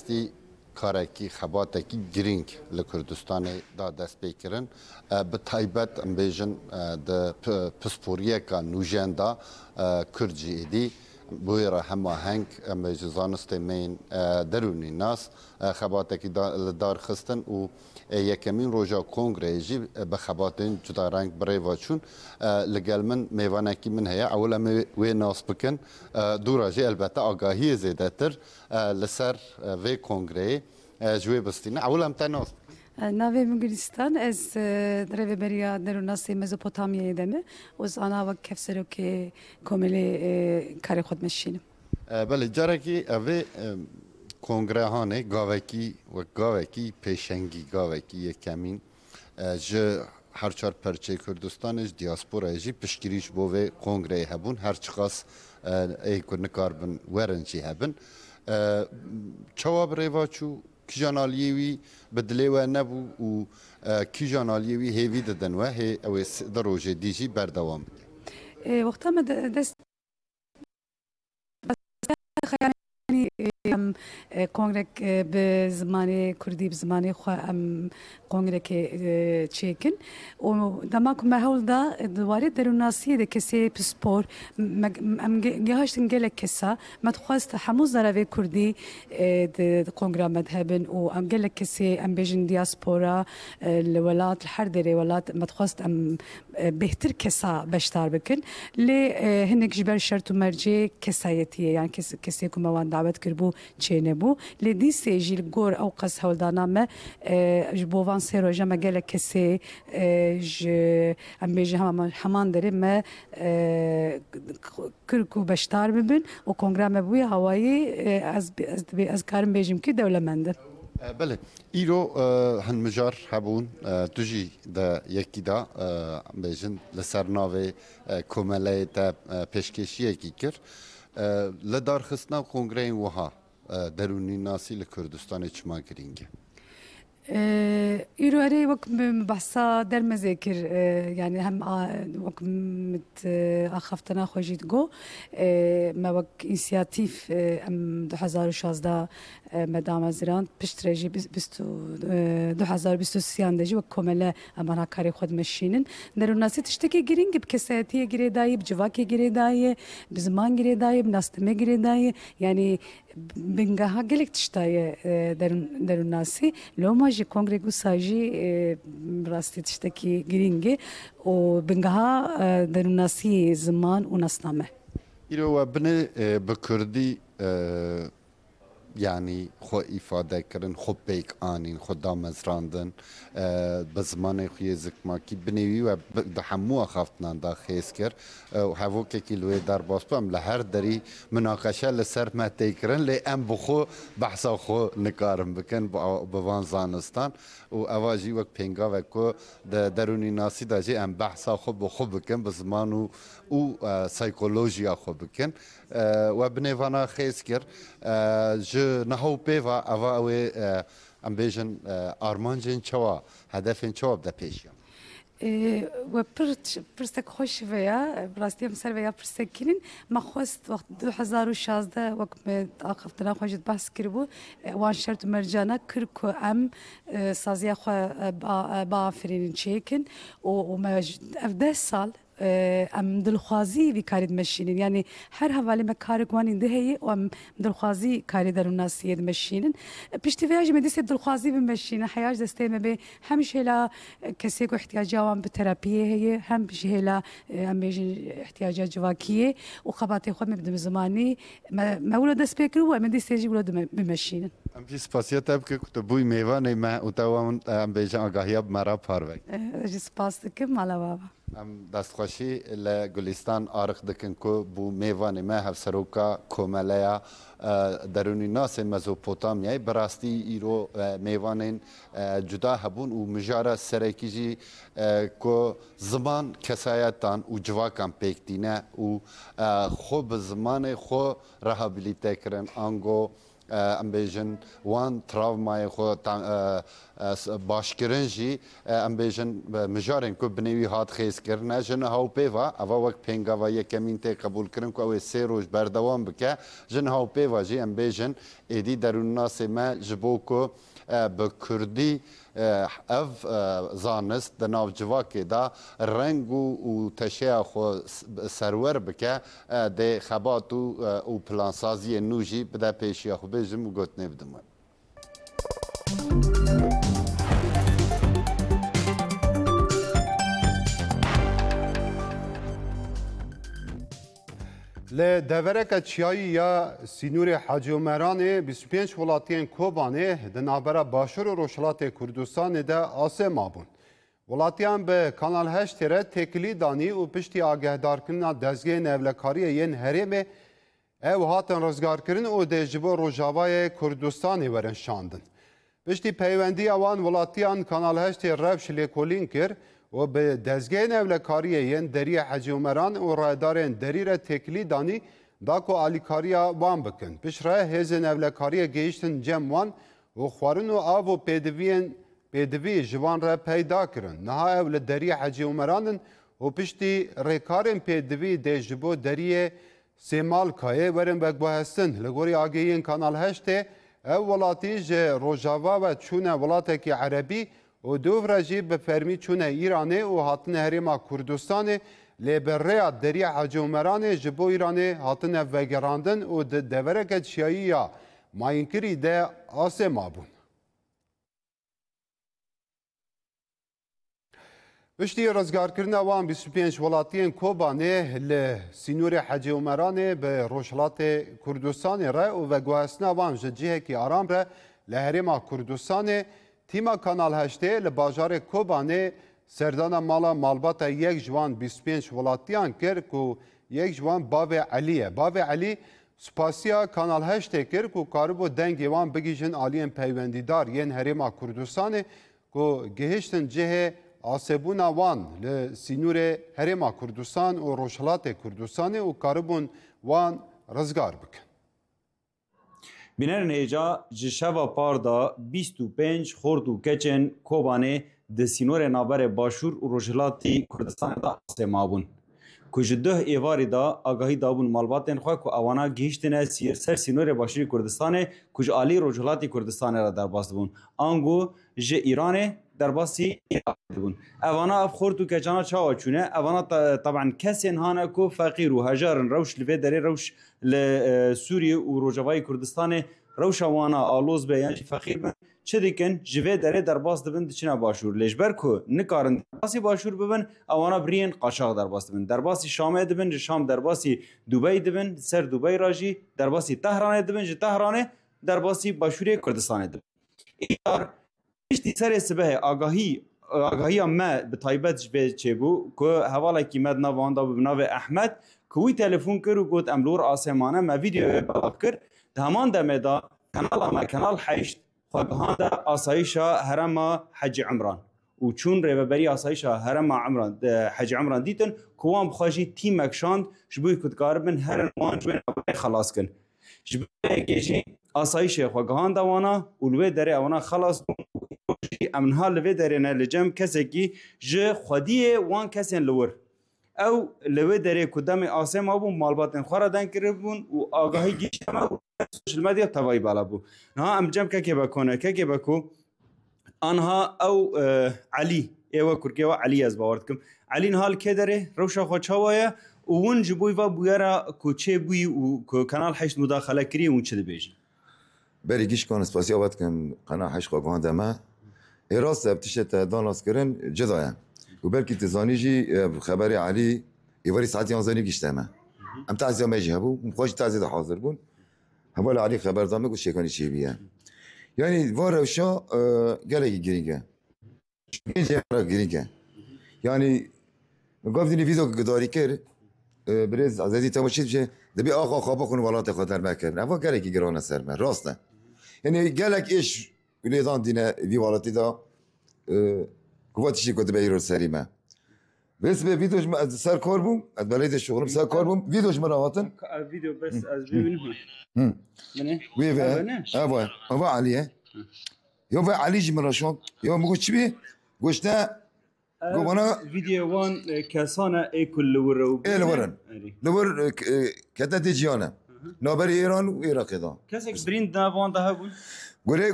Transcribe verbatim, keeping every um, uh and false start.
براستی کارکی خباتکی گرینگ لکردستان دا دست پیکرن به تایبت ام بیجن ده پسپوریه که نوجن دا کرجی ایدی بوی را همه هنگ ام بیجن زانست مین درونی ناس خباتکی دار خستن و یکمین روژا کنگره به خباتین جدا رنگ برای واچون لگل من میوانکی من هیا اولا وی ناس بکن دورا جی البته آگاهی زیده تر لسر وی کنگره جوی بستینه اولا متا ناس ناوی مگریستان از دروی بریا دروناسی مزوپوتامیه دمه و زانا و کفسرو که کاملی کار خود مشینم بله جاره که اوی کنگره هانه گاوکی و گاوکی پیشنگی گاوکی یکمین جه هر چهار پرچه کردستانش دیاسپورا جی پشکریش بوه کنگره هبون هر چخاص ای کنه کاربن ورنچی هبن چواب ریواچو کی جانالیوی بدلی و نبو و کی جانالیوی هیوی ددن و هی اوی دروجه دیجی بردوام وقتا ما دست ام کنگره به زمانی کردی به زمانی خو ام کنگره که چیکن و دما که محول دا دواره دروناسی ده کسی پسپور ام گهاشتن گله کسا متخواست هموز داره کردی ده کنگره مذهبن و ام گله کسی ام بیشن دیاسپورا الولات الحر دری ولات متخواست ام بهتر کسا بشتر بکن لی هنگ جبر شرط و مرجع کسایتیه یعنی کس کسی که موان دعوت کربو چه نبو لدی سیجیل گور او قص هولدانا ما جبوان سیروجا ما گله کسی ج ام بیجه هم همان داره ما کرکو بشتر ببین و کنگره مبوی هوایی از از کارم بیجیم که دولمنده بله ایرو هن مجار هبون تجی دا یکی دا بیجن لسر ناوی کمله تا پیشکشیه کی کر لدار خستنا کنگره وها درونی ناسی لکردستان چما گرینگه ایرو اری وقت بحثا در مذاکر يعني هم وقت مت أخفتنا خوجيت جو ما وقت إنسياتيف أم دو هزار وشازده مدام زران بشتريجي بستو دو هزار بستو سيان دجي وقت كمله أمانها كاري خود مشينن در الناس تشتكي جرينج بكساتية جريداي بجواكي جريداي بزمان جريداي بناستمه جريداي يعني بنجاها قلك تشتاي در در الناس لو ما جي كونغري ساجي براستي تشتكي جرينجي وبنجاها در الناس زمان وناسنامه ایرو بنه بکردی يعني خو إفادة كرن خو بيك آنين خو دامزراندن بزمان خوي زكماكي بنيوي و دحمو خافتنا دا خيس كر وحفو كي لوي دار باسبو ام لهر دري مناقشة لسر ما تيكرن لي ام بخو بحثا خو نكارم بكن بوان زانستان و اواجي وك بينغا وكو دروني ناسي دا جي ام بحثا خو بخو بكن بزمانو و سايكولوجيا خو بكن و بنيوانا خيس كر ج نهو بيفا أوا أوي أم بيجن أرمانجن شوا هدفن شوا بدا بيشيا و پرت پرستک خوش ویا براستیم سر ویا پرستکینن ما خواست وقت دو هزار و شازده وقت من آخفتنا خوشت بحث کربو وان شرط مرجانا کرکو ام سازیا خو با فرین چیکن و ما ده سال ام دلخوازی وی کاری مشینن یعنی هر حوالی ما کار کوانی دهی و ام دلخوازی کاری در الناس ید مشینن پشتی ویاج مدیس دلخوازی بمشینن حیاج دسته مبه همش هلا کسی کو احتیاجات به تراپیه هی هم بشه هلا ام بیش احتیاجات جواکیه و خباتی خود مبدم زمانی ما ولد دست بکرو و مدیس تیجی ولد بمشینن ام بی سپاسیت تب که کت بوی میوه ما اتوام ام بیش آگاهیاب مرا پاروی سپاس دکم مالا بابا ام دستخوشی لگلستان آرخ دکن کو بو میوان ما هفسروکا کوملیا درونی ناس مزوپوتامیای براستی ایرو میوانین جدا هبون و مجاره سرکیجی کو زمان کسایتان و جواکان پیکتینه و خوب زمان خو رهابیلیته کرن آنگو ام بیژن وان تراومای خو باشکرین جی ام بیژن مجارن کو بنوی هات خیز کرن جن هاو پیوا اوا وقت پنگاوا یکمین ته قبول کرن کو او سه روز بردوام بکه جن هاو پیوا جی ام بیژن ایدی درون ناس ما جبو کو به کردی اف زانست د ناو جواکی دا رنگ و تشیع خو سرور بکه د خبات و پلانسازی نوجی بده پیشی خو بیجم و گوت نبدم ل دورک چیایی یا سینور حاجی عمران بیست و پنج ولاتین کوبانه د نابرا باشور و روشلات کردستان ده آسه مابون. ولاتیان به کانال هشت ره تکلی دانی و پشتی آگهدار کننا دزگه نولکاری ین هرمه او هاتن رزگار کرن و ده جبو روژاوای کردستانی ورن شاندن. پشتی پیوندی اوان ولاتیان کانال هشت رب شلیکولین کر و به دزگه نولکاری ین دری حاجی عمران و رایدارین دری را تکلی دانی داکو آلیکاریا وان بکن. پیش رای هز نولکاری گیشتن جم وان و خوارن و آب و پیدوین پیدوی جوان را پیدا کرن. نها اول دری حاجی عمران و پشتی ریکارن پیدوی ده جبو دری سیمال کایه ورن بگبو هستن. لگوری آگهین کانال هشته او ولاتی جه روژاوا و چونه ولاتکی عربی و دو راجی به فرمی چونه ایرانه و هاتن هریما کردستانه لبریا دری حاجی عمران جبو ایرانه هاتن وگراندن و دورک چیایی یا ماینکری ده آسه مابون. پشتی رزگارکردن وان بیست و پنج ولاتین کوبانه ل سینور حاجی عمران به روشلات کردستان را و وگوهسنا وان جهه کی آرام را لهریما کردستان تیما کانال هشته لباجار کوبانه سردان مالا مالباتا یک جوان بیست و پنج ولاتیان کر کو یک جوان باو علیه باو علی سپاسیا کانال هشته کر کو کاربو دنگی وان بگیجن آلین پیوندیدار ین هریما کردستان کو گهشتن جهه آسبونا وان لسینور هریما کردستان و روشلات کردستان و کاربون وان رزگار بکن. بینرن ایجا جشوا پاردا بیست و پنج خورد و کچن کوبانه د سینور نابر باشور و روشلاتی کردستان دا استمابون. کج ده ایواری دا آگاهی دابون مالباتن خواه که اوانا گیشتنه سیر سر سینور باشوری کردستانه کج آلی روشلاتی کردستانه را در باست بون. آنگو جه ایرانه در باسی ایران بون. اوانا اف خورد و کچانا چاوا چونه اوانا طبعا کسی هانا کو فقیر و هجارن روش لوی داره روش لسوریه و روجوای کردستان روش اوانا آلوز به یعنی فقیر بن چه دیکن جوه داره در باس دبن چنا باشور لجبر کو نکارن در باسی باشور ببن اوانا برین قاچاق در باس دبن در باسی شام دبن شام در باسی دبی دبن سر دبی راجی در باسی تهران دبن ج تهران در باسی باشوری کردستان دبن ایار اشتی سر سبه آگاهی آگاهی ما به تایبت به چه بو که حوالا کی مد نوان دا بناو احمد کوی تلفن کرد و گفت املور آسمانه ما ویدیو باب کرد همان دمه دا کانال ما کانال هشت خواهان دا آسایش هرم حج عمران و چون ریبری آسایش هرم عمران حج عمران دیتن کوام بخواجی تیم اکشاند جبوی کدکار بن هر وان جبوی خلاص کن جبوی گیجی آسایش خواهان دا وانا اولوی داره وانا خلاص امنها لوی داره نه لجم کسی کی ج خودیه وان کسی لور او لوی داره کدام آسم ابو مالباتن خورا دن کربون و آگاهی گیشت ما سوشل مدیا توای بالا بو نه ام جم که بکنه که بکو آنها او علی ایوا کرکیوا علی از باوردکم علی حال که داره روشا خو چاوایه و اون جبوی و بویرا کوچه بوی و کانال هشت مداخله کری اون چه بیش بری گیش کن اسپاسی آباد کن قناه هشت خواهان دمه ایراست ابتشت داناس کرن جدایا و بلکی تزانی جی خبری علی ایواری ساعت یانزانی گیشته ما ام تعزیه میجی هبو مخواهش تعزیه ده حاضر بون هموال علی خبر دامه گوش شکانی چی بیه یعنی واروشا گلگی گرینگه گنجه را گرینگه یعنی گفت دینی ویزو گداری کرد برز عزیزی تماشید چه دبی آقا خوابا کن ولات خاطر مکرد اما گلگی گرانه سر من راسته یعنی گلگ ایش ولیدان دینه وی والاتی دا قوتشی کد به ایرو سریمه بس به فيديوش ما سر كوربوم بليت الشغل سر كوربوم فيديوش مرة وطن فيديو بس از ببینم هم منه وي أبا في نه؟ ابا ابا عليه يوم في علي جمرة شون يوم مقول شبي قشتا قوانا فيديو وان کسانه ای کل ورو ايه لورن لور كتا تجيانا نابر ايران وعراق دا کسی برین نوان ده بود قولي